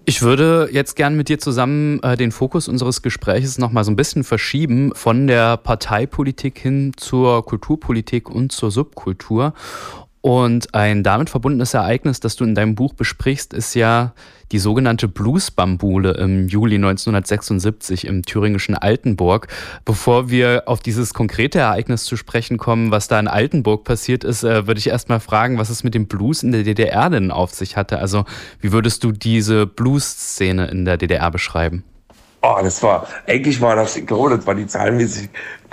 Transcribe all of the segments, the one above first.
Ich würde jetzt gern mit dir zusammen den Fokus unseres Gespräches noch mal so ein bisschen verschieben von der Parteipolitik hin zur Kulturpolitik und zur Subkultur. Und ein damit verbundenes Ereignis, das du in deinem Buch besprichst, ist ja die sogenannte Bluesbambule im Juli 1976 im thüringischen Altenburg. Bevor wir auf dieses konkrete Ereignis zu sprechen kommen, was da in Altenburg passiert ist, würde ich erst mal fragen, was es mit dem Blues in der DDR denn auf sich hatte. Also wie würdest du diese Blues-Szene in der DDR beschreiben? Oh, eigentlich war das die zahlenmäßig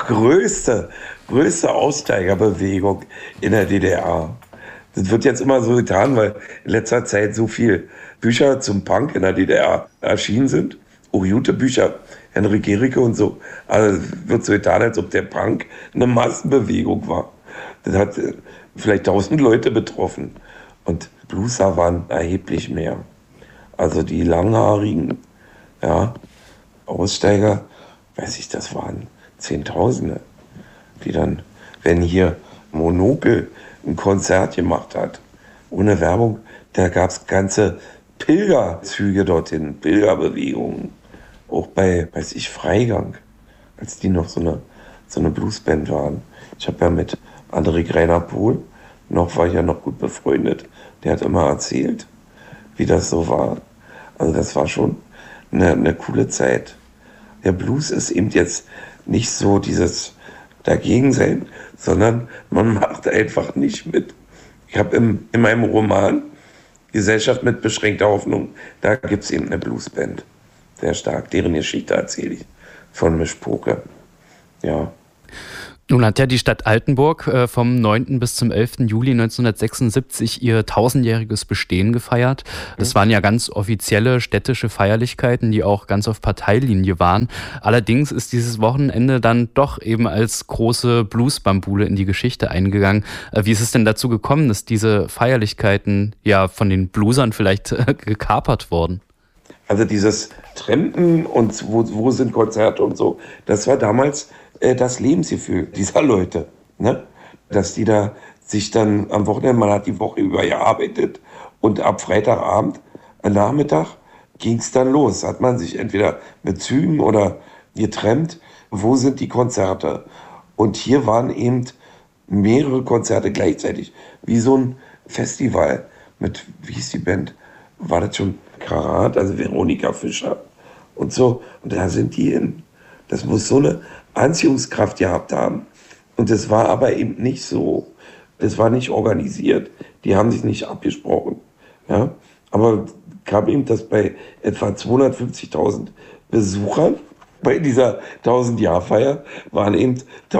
größte Aussteigerbewegung in der DDR. Das wird jetzt immer so getan, weil in letzter Zeit so viel Bücher zum Punk in der DDR erschienen sind. Auch gute Bücher, Henrik Gericke und so. Also wird so getan, als ob der Punk eine Massenbewegung war. Das hat vielleicht 1000 Leute betroffen. Und Blueser waren erheblich mehr. Also die langhaarigen, ja, Aussteiger, weiß ich, das waren Zehntausende, die dann, wenn hier Monokel ein Konzert gemacht hat, ohne Werbung, da gab es ganze Pilgerzüge dorthin, Pilgerbewegungen. Auch bei, weiß ich, Freigang, als die noch so eine Bluesband waren. Ich habe ja mit André Greiner-Pohl, war ich ja noch gut befreundet, der hat immer erzählt, wie das so war. Also das war schon eine coole Zeit. Der Blues ist eben jetzt nicht so dieses Dagegensein, sondern man macht einfach nicht mit. Ich habe in meinem Roman Gesellschaft mit beschränkter Hoffnung, da gibt es eben eine Bluesband. Sehr stark, deren Geschichte erzähle ich von Mischpoke. Ja. Nun hat ja die Stadt Altenburg vom 9. bis zum 11. Juli 1976 ihr 1000-jähriges Bestehen gefeiert. Das waren ja ganz offizielle städtische Feierlichkeiten, die auch ganz auf Parteilinie waren. Allerdings ist dieses Wochenende dann doch eben als große Bluesbambule in die Geschichte eingegangen. Wie ist es denn dazu gekommen, dass diese Feierlichkeiten ja von den Bluesern vielleicht gekapert wurden? Also dieses Trampen und wo sind Konzerte und so, das war damals das Lebensgefühl dieser Leute. Ne? Dass die da sich dann am Wochenende, man hat die Woche über gearbeitet und ab Freitagabend, Nachmittag ging es dann los. Hat man sich entweder mit Zügen oder getrennt, wo sind die Konzerte? Und hier waren eben mehrere Konzerte gleichzeitig, wie so ein Festival mit, wie hieß die Band? War das schon Karat, also Veronika Fischer und so. Und da sind die hin. Das muss so eine Anziehungskraft gehabt haben. Und das war aber eben nicht so. Das war nicht organisiert. Die haben sich nicht abgesprochen. Ja? Aber kam eben das bei etwa 250.000 Besuchern. Bei dieser 1000-Jahr-Feier waren eben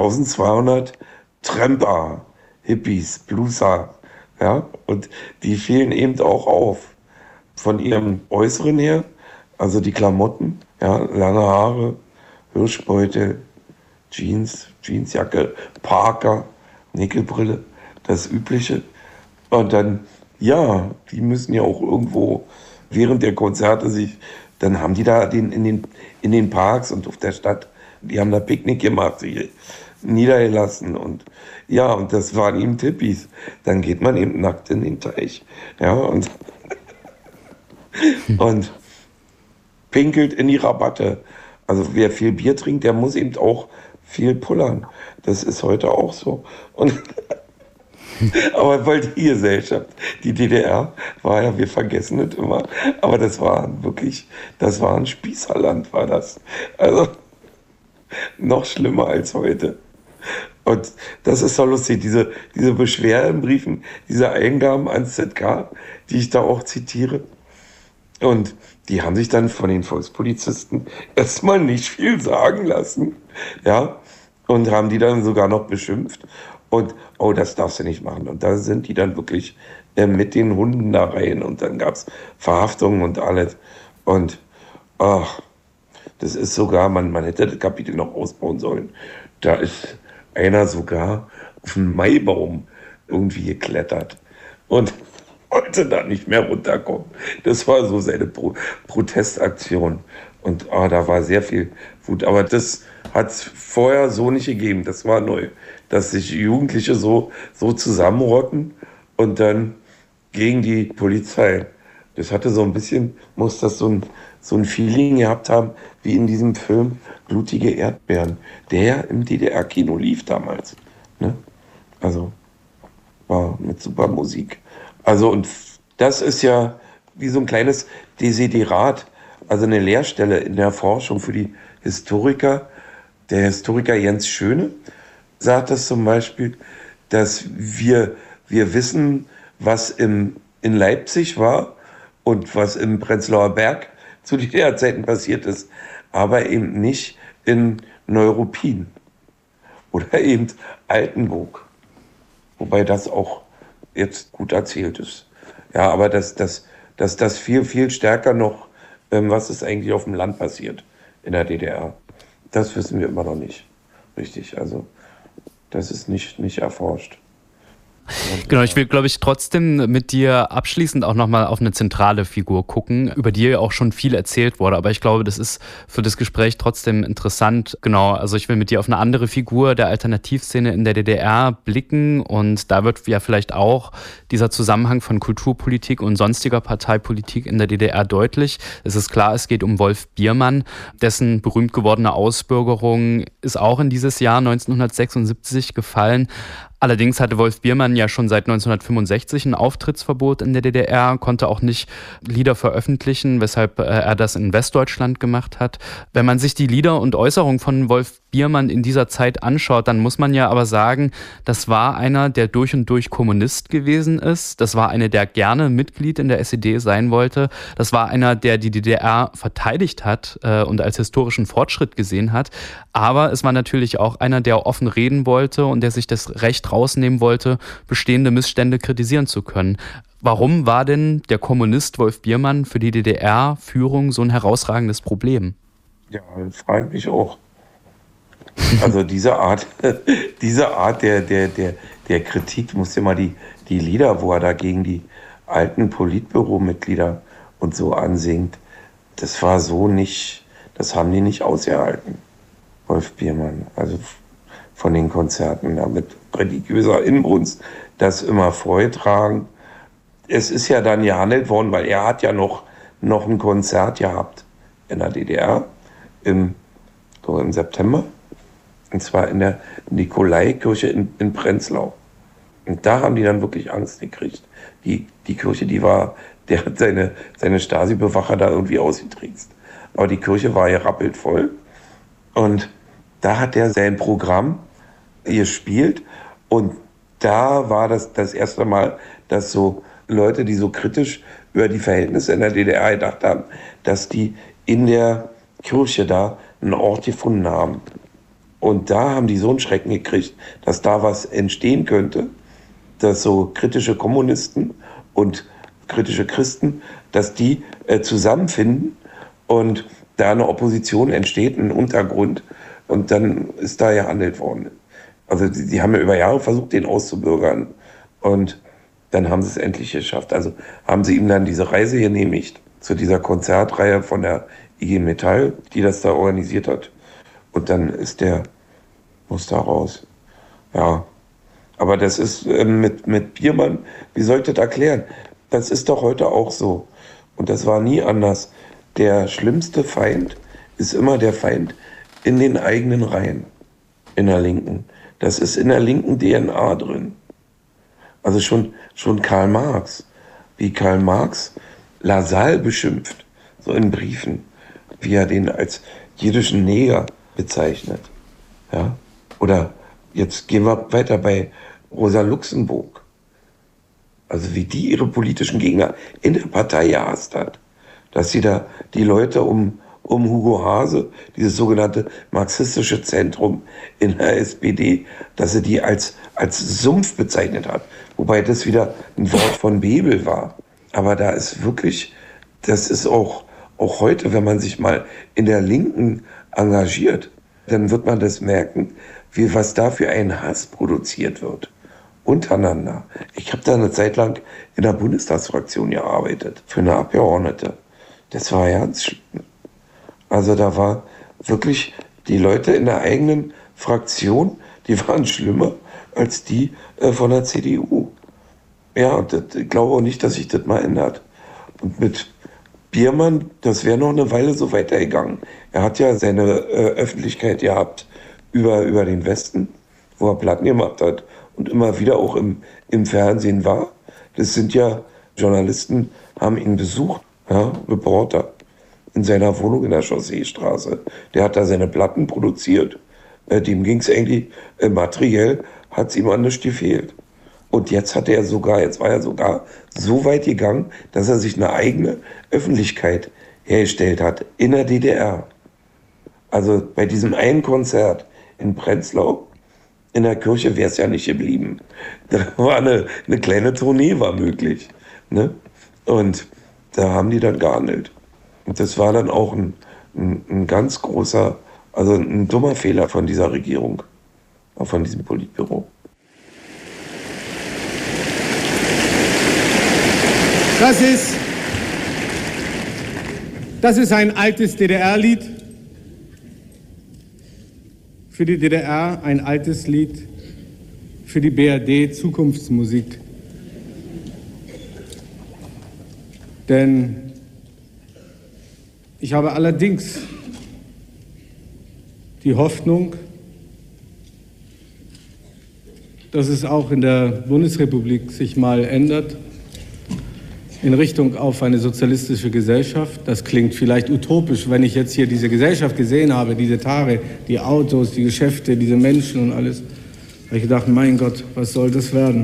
1200 Tramper, Hippies, Blueser. Ja? Und die fielen eben auch auf. Von ihrem Äußeren her, also die Klamotten, ja, lange Haare, Hirschbeutel, Jeansjacke, Parker, Nickelbrille, das Übliche. Und dann, ja, die müssen ja auch irgendwo während der Konzerte dann haben die da in den Parks und auf der Stadt, die haben da Picknick gemacht, sich niedergelassen und ja, und das waren eben Hippies. Dann geht man eben nackt in den Teich, ja, und pinkelt in die Rabatte. Also wer viel Bier trinkt, der muss eben auch viel pullern. Das ist heute auch so. Aber weil die Gesellschaft, die DDR, war ja, wir vergessen es immer, aber das war ein Spießerland, war das. Also noch schlimmer als heute. Und das ist so lustig, diese Beschwerdenbriefen, diese Eingaben ans ZK, die ich da auch zitiere. Und die haben sich dann von den Volkspolizisten erstmal nicht viel sagen lassen, ja, und haben die dann sogar noch beschimpft. Und, oh, das darfst du nicht machen. Und da sind die dann wirklich mit den Hunden da rein. Und dann gab es Verhaftungen und alles. Und, ach, das ist sogar, man hätte das Kapitel noch ausbauen sollen. Da ist einer sogar auf einen Maibaum irgendwie geklettert. Und wollte da nicht mehr runterkommen. Das war so seine Protestaktion. Und da war sehr viel Wut. Aber das hat es vorher so nicht gegeben. Das war neu. Dass sich Jugendliche so zusammenrotten und dann gegen die Polizei Das hatte so ein bisschen, muss das so ein Feeling gehabt haben, wie in diesem Film Blutige Erdbeeren, der ja im DDR-Kino lief damals. Ne? Also war mit super Musik. Also und das ist ja wie so ein kleines Desiderat, also eine Lehrstelle in der Forschung für die Historiker. Der Historiker Jens Schöne sagt das zum Beispiel, dass wir wissen, was in Leipzig war und was im Prenzlauer Berg zu DDR-Zeiten passiert ist, aber eben nicht in Neuruppin oder eben Altenburg. Wobei das auch jetzt gut erzählt ist. Ja, aber das viel, viel stärker noch, was ist eigentlich auf dem Land passiert in der DDR, das wissen wir immer noch nicht. Richtig, also das ist nicht erforscht. Genau, ich will, glaube ich, trotzdem mit dir abschließend auch nochmal auf eine zentrale Figur gucken, über die ja auch schon viel erzählt wurde. Aber ich glaube, das ist für das Gespräch trotzdem interessant. Genau, also ich will mit dir auf eine andere Figur der Alternativszene in der DDR blicken. Und da wird ja vielleicht auch dieser Zusammenhang von Kulturpolitik und sonstiger Parteipolitik in der DDR deutlich. Es ist klar, es geht um Wolf Biermann. Dessen berühmt gewordene Ausbürgerung ist auch in dieses Jahr 1976 gefallen. Allerdings hatte Wolf Biermann ja schon seit 1965 ein Auftrittsverbot in der DDR, konnte auch nicht Lieder veröffentlichen, weshalb er das in Westdeutschland gemacht hat. Wenn man sich die Lieder und Äußerungen von Wolf Biermann in dieser Zeit anschaut, dann muss man ja aber sagen, das war einer, der durch und durch Kommunist gewesen ist. Das war einer, der gerne Mitglied in der SED sein wollte. Das war einer, der die DDR verteidigt hat und als historischen Fortschritt gesehen hat. Aber es war natürlich auch einer, der offen reden wollte und der sich das Recht rausnehmen wollte, bestehende Missstände kritisieren zu können. Warum war denn der Kommunist Wolf Biermann für die DDR-Führung so ein herausragendes Problem? Ja, frage mich auch. Also diese Art, der Kritik, musst dir mal die Lieder, wo er da gegen die alten Politbüro-Mitglieder und so ansingt, das war so nicht, das haben die nicht ausgehalten, Wolf Biermann. Also von den Konzerten da mit religiöser Inbrunst, das immer vorgetragen. Es ist ja dann gehandelt worden, weil er hat ja noch ein Konzert gehabt in der DDR im September. Und zwar in der Nikolaikirche in Prenzlau. Und da haben die dann wirklich Angst gekriegt. Die Kirche, der hat seine Stasi-Bewacher da irgendwie ausgetrickst. Aber die Kirche war ja rappelt voll. Und da hat er sein Programm gespielt. Und da war das erste Mal, dass so Leute, die so kritisch über die Verhältnisse in der DDR gedacht haben, dass die in der Kirche da einen Ort gefunden haben. Und da haben die so einen Schrecken gekriegt, dass da was entstehen könnte, dass so kritische Kommunisten und kritische Christen, dass die zusammenfinden und da eine Opposition entsteht, ein Untergrund. Und dann ist da gehandelt worden. Also die haben ja über Jahre versucht, den auszubürgern. Und dann haben sie es endlich geschafft. Also haben sie ihm dann diese Reise genehmigt zu dieser Konzertreihe von der IG Metall, die das da organisiert hat. Und dann muss da raus. Ja, aber das ist mit Biermann, wie soll ich das erklären? Das ist doch heute auch so. Und das war nie anders. Der schlimmste Feind ist immer der Feind in den eigenen Reihen, in der Linken. Das ist in der linken DNA drin. Also schon Karl Marx, wie Karl Marx Lassalle beschimpft, so in Briefen, wie er den als jüdischen Neger bezeichnet. Ja? Oder jetzt gehen wir weiter bei Rosa Luxemburg. Also wie die ihre politischen Gegner in der Partei gehasst hat. Dass sie da die Leute um Hugo Hase, dieses sogenannte marxistische Zentrum in der SPD, dass sie die als Sumpf bezeichnet hat. Wobei das wieder ein Wort von Bebel war. Aber da ist wirklich, das ist auch heute, wenn man sich mal in der Linken engagiert, dann wird man das merken, was da für ein Hass produziert wird. Untereinander. Ich habe da eine Zeit lang in der Bundestagsfraktion gearbeitet, für eine Abgeordnete. Das war ganz schlimm. Also da war wirklich die Leute in der eigenen Fraktion, die waren schlimmer als die von der CDU. Ja, und ich glaube auch nicht, dass sich das mal ändert. Und mit Biermann, das wäre noch eine Weile so weitergegangen. Er hat ja seine Öffentlichkeit gehabt über den Westen, wo er Platten gemacht hat und immer wieder auch im Fernsehen war. Das sind ja Journalisten, haben ihn besucht, ja, Reporter, in seiner Wohnung in der Chausseestraße. Der hat da seine Platten produziert. Dem ging es eigentlich materiell, hat es ihm an nichts gefehlt. Und jetzt war er sogar so weit gegangen, dass er sich eine eigene Öffentlichkeit hergestellt hat in der DDR. Also bei diesem einen Konzert in Prenzlau, in der Kirche wäre es ja nicht geblieben. Da war eine kleine Tournee war möglich. Ne? Und da haben die dann gehandelt. Und das war dann auch ein ganz großer, also ein dummer Fehler von dieser Regierung, von diesem Politbüro. Das ist ein altes DDR-Lied. Für die DDR ein altes Lied. Für die BRD Zukunftsmusik. Denn ich habe allerdings die Hoffnung, dass es auch in der Bundesrepublik sich mal ändert in Richtung auf eine sozialistische Gesellschaft. Das klingt vielleicht utopisch, wenn ich jetzt hier diese Gesellschaft gesehen habe, diese Tage, die Autos, die Geschäfte, diese Menschen und alles. Da habe ich gedacht, mein Gott, was soll das werden?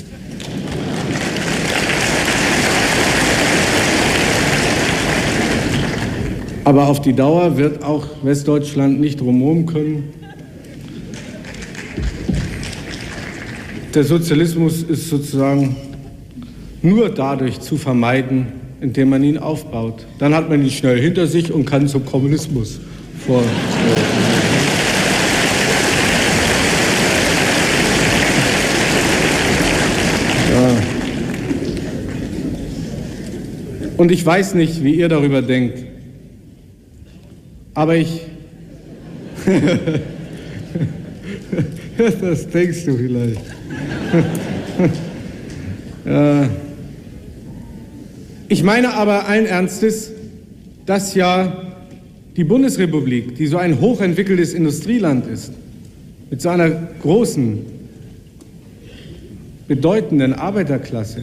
Aber auf die Dauer wird auch Westdeutschland nicht drumherum können. Der Sozialismus ist sozusagen nur dadurch zu vermeiden, indem man ihn aufbaut. Dann hat man ihn schnell hinter sich und kann zum Kommunismus vorstellen. Ja. Und ich weiß nicht, wie ihr darüber denkt, aber das denkst du vielleicht. Ja. Ich meine aber allen Ernstes, dass ja die Bundesrepublik, die so ein hochentwickeltes Industrieland ist, mit so einer großen, bedeutenden Arbeiterklasse,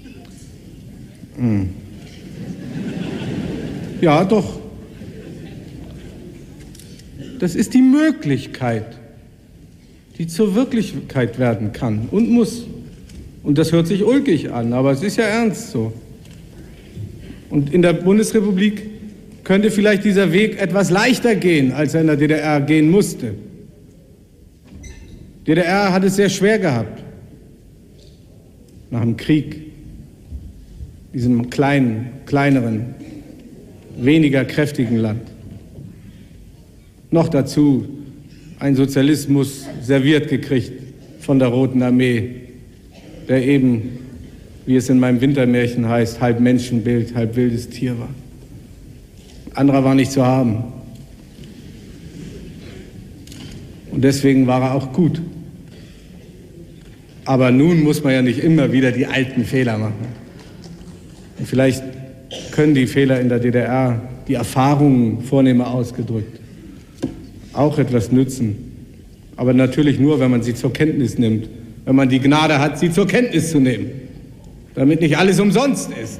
ja doch, das ist die Möglichkeit, die zur Wirklichkeit werden kann und muss. Und das hört sich ulkig an, aber es ist ja ernst so. Und in der Bundesrepublik könnte vielleicht dieser Weg etwas leichter gehen, als er in der DDR gehen musste. Die DDR hat es sehr schwer gehabt. Nach dem Krieg. Diesem kleineren, weniger kräftigen Land. Noch dazu ein Sozialismus serviert gekriegt von der Roten Armee, der eben, wie es in meinem Wintermärchen heißt, halb Menschenbild, halb wildes Tier war. Anderer war nicht zu haben. Und deswegen war er auch gut. Aber nun muss man ja nicht immer wieder die alten Fehler machen. Und vielleicht können die Fehler in der DDR, die Erfahrungen vornehmer ausgedrückt, auch etwas nützen. Aber natürlich nur, wenn man sie zur Kenntnis nimmt. Wenn man die Gnade hat, sie zur Kenntnis zu nehmen. Damit nicht alles umsonst ist.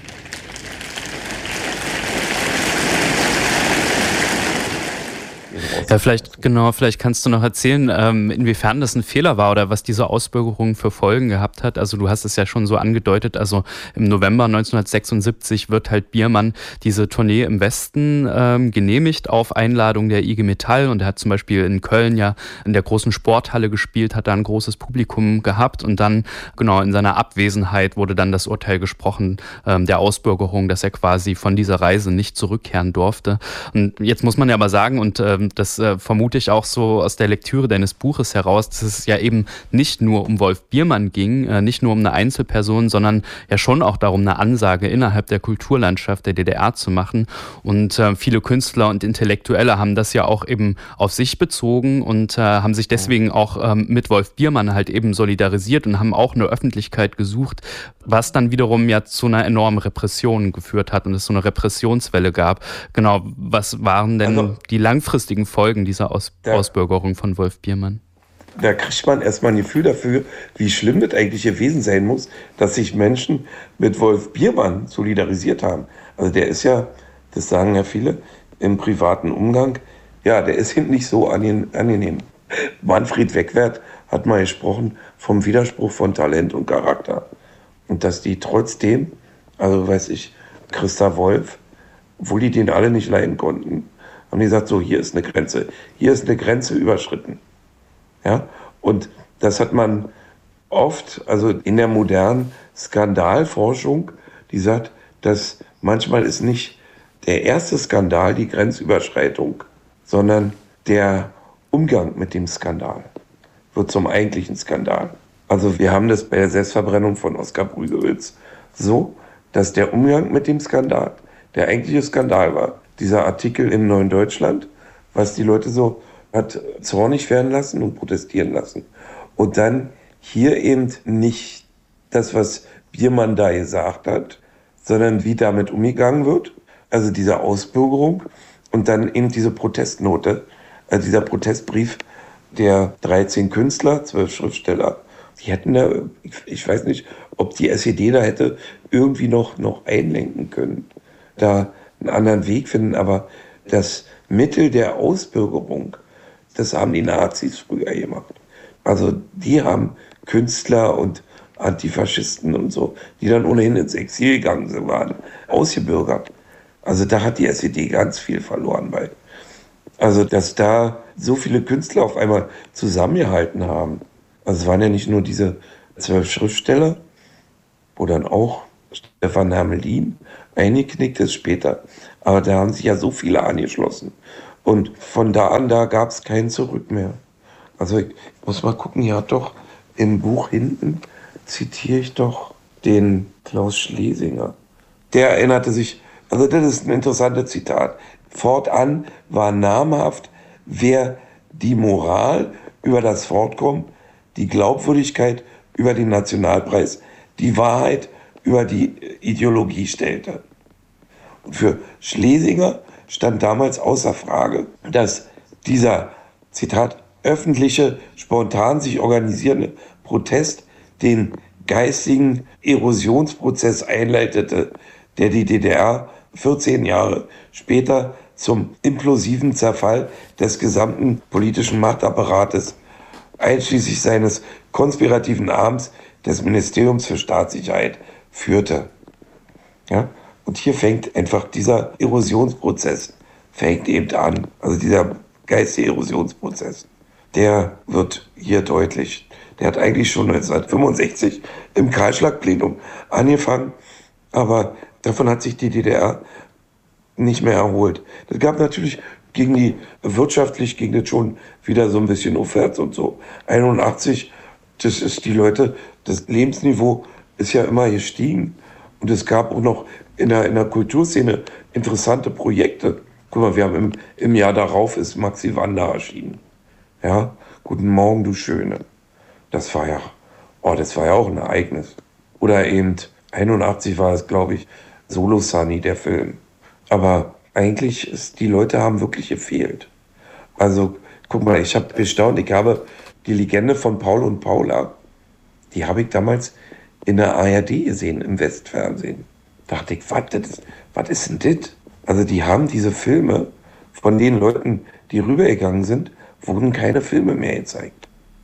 Ja, vielleicht kannst du noch erzählen, inwiefern das ein Fehler war oder was diese Ausbürgerung für Folgen gehabt hat. Also du hast es ja schon so angedeutet, also im November 1976 wird halt Biermann diese Tournee im Westen genehmigt auf Einladung der IG Metall, und er hat zum Beispiel in Köln ja in der großen Sporthalle gespielt, hat da ein großes Publikum gehabt, und dann genau in seiner Abwesenheit wurde dann das Urteil gesprochen der Ausbürgerung, dass er quasi von dieser Reise nicht zurückkehren durfte. Und jetzt muss man ja aber sagen, und das vermute ich auch so aus der Lektüre deines Buches heraus, dass es ja eben nicht nur um Wolf Biermann ging, nicht nur um eine Einzelperson, sondern ja schon auch darum, eine Ansage innerhalb der Kulturlandschaft der DDR zu machen. Und viele Künstler und Intellektuelle haben das ja auch eben auf sich bezogen und haben sich deswegen auch mit Wolf Biermann halt eben solidarisiert und haben auch eine Öffentlichkeit gesucht, was dann wiederum ja zu einer enormen Repression geführt hat und es so eine Repressionswelle gab. Genau, was waren denn die langfristigen Folgen dieser Ausbürgerung von Wolf Biermann? Da kriegt man erstmal ein Gefühl dafür, wie schlimm das eigentlich gewesen sein muss, dass sich Menschen mit Wolf Biermann solidarisiert haben. Also der ist ja, das sagen ja viele, im privaten Umgang, ja, der ist nicht so angenehm. Manfred Wegwert hat mal gesprochen vom Widerspruch von Talent und Charakter. Und dass die trotzdem, also weiß ich, Christa Wolf, obwohl die den alle nicht leiden konnten, haben die gesagt, so, hier ist eine Grenze überschritten. Ja? Und das hat man oft, also in der modernen Skandalforschung, die sagt, dass manchmal ist nicht der erste Skandal die Grenzüberschreitung, sondern der Umgang mit dem Skandal wird zum eigentlichen Skandal. Also wir haben das bei der Selbstverbrennung von Oskar Brügewitz so, dass der Umgang mit dem Skandal der eigentliche Skandal war. Dieser Artikel im Neuen Deutschland, was die Leute so hat zornig werden lassen und protestieren lassen. Und dann hier eben nicht das, was Biermann da gesagt hat, sondern wie damit umgegangen wird. Also diese Ausbürgerung und dann eben diese Protestnote, also dieser Protestbrief der 13 Künstler, 12 Schriftsteller. Die hätten da, ich weiß nicht, ob die SED da hätte irgendwie noch einlenken können, da einen anderen Weg finden, aber das Mittel der Ausbürgerung, das haben die Nazis früher gemacht. Also die haben Künstler und Antifaschisten und so, die dann ohnehin ins Exil gegangen sind, waren ausgebürgert. Also da hat die SED ganz viel verloren bei. Also dass da so viele Künstler auf einmal zusammengehalten haben. Also es waren ja nicht nur diese 12 Schriftsteller, wo dann auch Stefan Hermelin eingeknickt ist später. Aber da haben sich ja so viele angeschlossen. Und von da an, da gab es kein Zurück mehr. Also ich muss mal gucken, ja doch, im Buch hinten zitiere ich doch den Klaus Schlesinger. Der erinnerte sich, also das ist ein interessantes Zitat. Fortan war namhaft, wer die Moral über das Fortkommen, die Glaubwürdigkeit über den Nationalpreis, die Wahrheit über die Ideologie stellte. Und für Schlesinger stand damals außer Frage, dass dieser, Zitat, öffentliche, spontan sich organisierende Protest den geistigen Erosionsprozess einleitete, der die DDR 14 Jahre später zum implosiven Zerfall des gesamten politischen Machtapparates, einschließlich seines konspirativen Arms des Ministeriums für Staatssicherheit, führte. Ja? Und hier fängt einfach dieser Erosionsprozess fängt eben an. Also dieser geistige Erosionsprozess, der wird hier deutlich. Der hat eigentlich schon 1965 im Kahlschlagplenum angefangen, aber davon hat sich die DDR nicht mehr erholt. Das gab natürlich wirtschaftlich ging das schon wieder so ein bisschen aufwärts und so. 81, das ist die Leute, das Lebensniveau ist ja immer gestiegen. Und es gab auch noch in der Kulturszene interessante Projekte. Guck mal, wir haben im Jahr darauf ist Maxi Wander erschienen. Ja, Guten Morgen, du Schöne. Das war ja auch ein Ereignis. Oder eben 81 war es, glaube ich, Solo Sunny, der Film. Aber eigentlich die Leute haben wirklich gefehlt. Also, guck mal, ich habe bestaunt, ich habe die Legende von Paul und Paula, die habe ich damals in der ARD gesehen, im Westfernsehen. Dachte ich, was ist denn das? Also die haben diese Filme, von den Leuten, die rübergegangen sind, wurden keine Filme mehr gezeigt.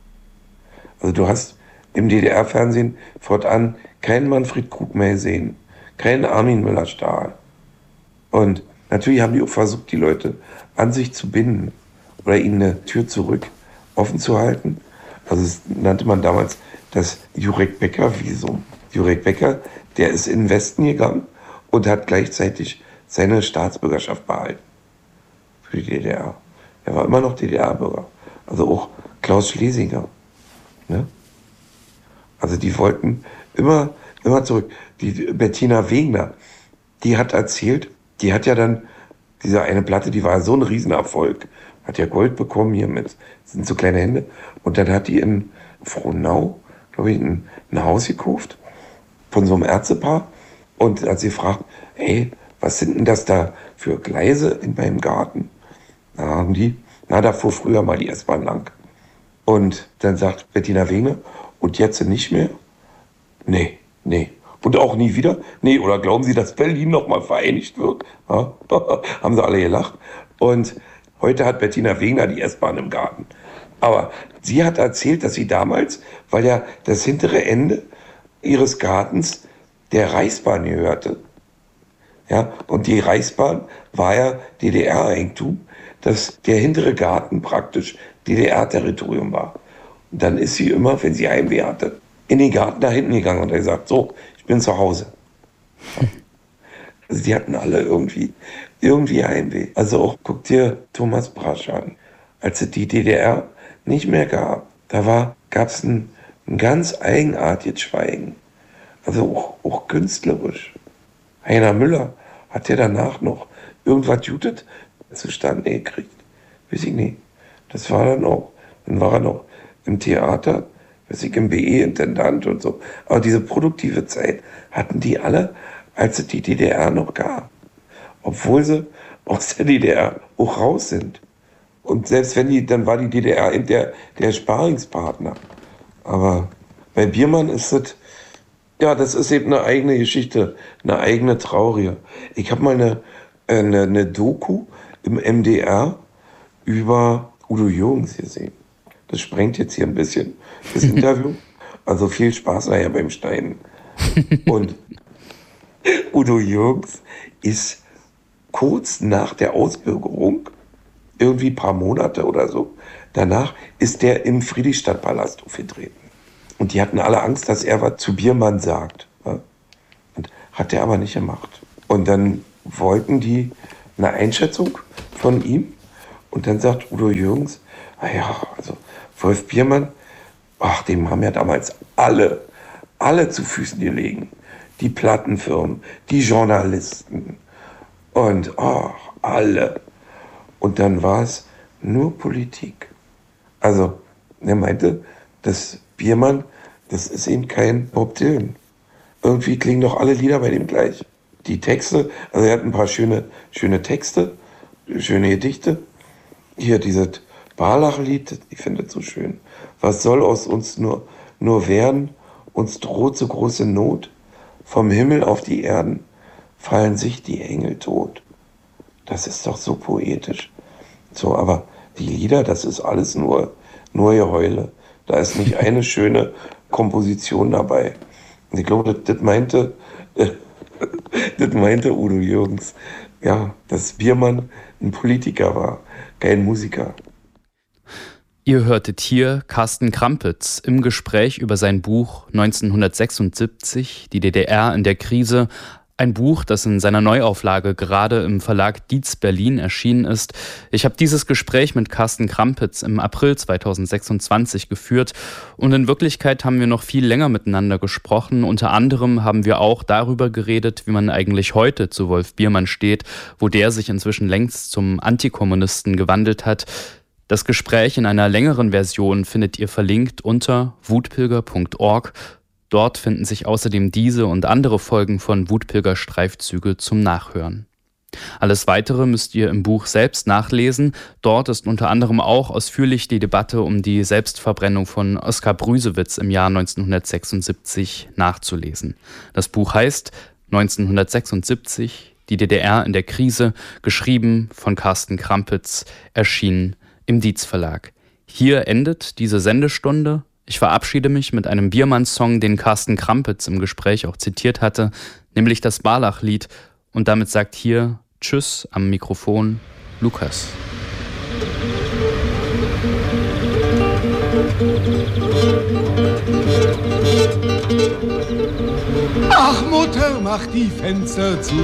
Also du hast im DDR-Fernsehen fortan keinen Manfred Krug mehr gesehen, keinen Armin Müller-Stahl. Und natürlich haben die auch versucht, die Leute an sich zu binden oder ihnen eine Tür zurück offen zu halten. Also das nannte man damals das Jurek-Becker-Visum. Jurek Becker, der ist in den Westen gegangen und hat gleichzeitig seine Staatsbürgerschaft behalten für die DDR. Er war immer noch DDR-Bürger. Also auch Klaus Schlesinger. Ne? Also die wollten immer zurück. Die Bettina Wegner, die hat erzählt, die hat ja dann diese eine Platte, die war so ein Riesenerfolg. Hat ja Gold bekommen hier das sind so kleine Hände. Und dann hat die in Frohnau, glaube ich, ein Haus gekauft, von so einem Ärztepaar und hat sie gefragt, hey, was sind denn das da für Gleise in meinem Garten? Da haben die, da fuhr früher mal die S-Bahn lang. Und dann sagt Bettina Wegner, und jetzt nicht mehr? Nee. Und auch nie wieder? Nee, oder glauben Sie, dass Berlin nochmal vereinigt wird? Ja? Haben sie alle gelacht. Und heute hat Bettina Wegner die S-Bahn im Garten. Aber sie hat erzählt, dass sie damals, weil ja das hintere Ende ihres Gartens der Reichsbahn gehörte. Ja, und die Reichsbahn war ja DDR-Eigentum, dass der hintere Garten praktisch DDR-Territorium war. Und dann ist sie immer, wenn sie Heimweh hatte, in den Garten da hinten gegangen und hat gesagt, so, ich bin zu Hause. Also die hatten alle irgendwie Heimweh. Also auch, guck dir Thomas Brasch an. Als es die DDR nicht mehr gab, gab es ein ganz eigenartiges Schweigen. Also auch künstlerisch. Heiner Müller hat ja danach noch irgendwas Gutes zustande gekriegt. Weiß ich nicht. Das war dann war er noch im Theater, weiß ich, im BE-Intendant und so. Aber diese produktive Zeit hatten die alle, als es die DDR noch gab. Obwohl sie aus der DDR auch raus sind. Und selbst wenn dann war die DDR eben der Sparingspartner. Aber bei Biermann ist es, ja, das ist eben eine eigene Geschichte, eine eigene traurige. Ich habe mal eine Doku im MDR über Udo Jürgens gesehen. Das sprengt jetzt hier ein bisschen das Interview. Also viel Spaß nachher beim Steinen. Und Udo Jürgens ist kurz nach der Ausbürgerung, irgendwie ein paar Monate oder so, danach ist der im Friedrichstadtpalast aufgetreten. Und die hatten alle Angst, dass er was zu Biermann sagt. Ja? Und hat er aber nicht gemacht. Und dann wollten die eine Einschätzung von ihm. Und dann sagt Udo Jürgens, also Wolf Biermann, dem haben ja damals alle zu Füßen gelegen. Die Plattenfirmen, die Journalisten und alle. Und dann war es nur Politik. Also er meinte, dass Biermann, das ist eben kein Bob Dylan. Irgendwie klingen doch alle Lieder bei dem gleich. Die Texte, also er hat ein paar schöne Texte, schöne Gedichte. Hier dieses Barlach-Lied, ich finde es so schön. Was soll aus uns nur werden? Uns droht so große Not. Vom Himmel auf die Erden fallen sich die Engel tot. Das ist doch so poetisch. So, aber die Lieder, das ist alles nur Geheule. Da ist nicht eine schöne Komposition dabei. Und ich glaube, das meinte Udo Jürgens. Ja, dass Biermann ein Politiker war, kein Musiker. Ihr hörtet hier Carsten Krampitz im Gespräch über sein Buch 1976, die DDR in der Krise. Ein Buch, das in seiner Neuauflage gerade im Verlag Dietz Berlin erschienen ist. Ich habe dieses Gespräch mit Carsten Krampitz im April 2026 geführt und in Wirklichkeit haben wir noch viel länger miteinander gesprochen. Unter anderem haben wir auch darüber geredet, wie man eigentlich heute zu Wolf Biermann steht, wo der sich inzwischen längst zum Antikommunisten gewandelt hat. Das Gespräch in einer längeren Version findet ihr verlinkt unter wutpilger.org. Dort finden sich außerdem diese und andere Folgen von Wutpilger-Streifzüge zum Nachhören. Alles Weitere müsst ihr im Buch selbst nachlesen. Dort ist unter anderem auch ausführlich die Debatte um die Selbstverbrennung von Oskar Brüsewitz im Jahr 1976 nachzulesen. Das Buch heißt 1976, die DDR in der Krise, geschrieben von Carsten Krampitz, erschienen im Dietz Verlag. Hier endet diese Sendestunde. Ich verabschiede mich mit einem Biermann-Song, den Carsten Krampitz im Gespräch auch zitiert hatte, nämlich das Barlach-Lied. Und damit sagt hier Tschüss am Mikrofon Lukas. Ach Mutter, mach die Fenster zu.